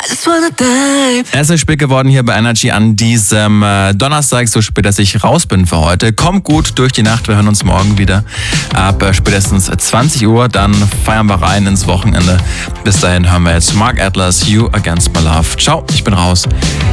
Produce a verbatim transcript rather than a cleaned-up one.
Es ist spät geworden hier bei Energy an diesem äh, Donnerstag, so spät, dass ich raus bin für heute. Kommt gut durch die Nacht, wir hören uns morgen wieder ab äh, spätestens zwanzig Uhr. Dann feiern wir rein ins Wochenende. Bis dahin hören wir jetzt Mark Atlas, You Against My Love. Ciao, ich bin raus.